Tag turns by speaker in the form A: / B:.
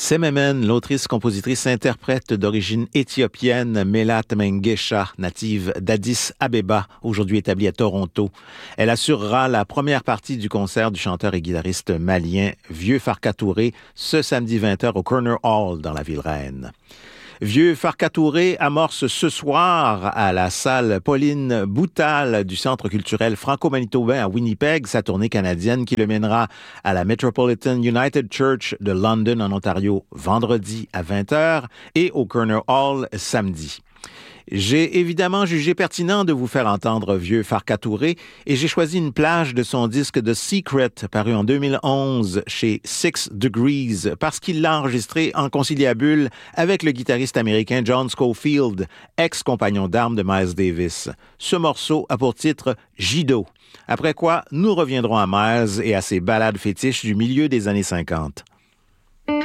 A: Sememen, l'autrice-compositrice-interprète d'origine éthiopienne, Melat Mengesha, native d'Addis Abeba, aujourd'hui établie à Toronto. Elle assurera la première partie du concert du chanteur et guitariste malien Vieux Farka Touré ce samedi 20h au Corner Hall dans la ville reine. Vieux Farka Touré amorce ce soir à la salle Pauline Boutal du Centre culturel franco-manitobain à Winnipeg sa tournée canadienne qui le mènera à la Metropolitan United Church de London en Ontario vendredi à 20h et au Corner Hall samedi. J'ai évidemment jugé pertinent de vous faire entendre Vieux Farka Touré et j'ai choisi une plage de son disque The Secret paru en 2011 chez Six Degrees parce qu'il l'a enregistré en conciliabule avec le guitariste américain John Scofield, ex-compagnon d'armes de Miles Davis. Ce morceau a pour titre Jido. Après quoi, nous reviendrons à Miles et à ses ballades fétiches du milieu des années 50.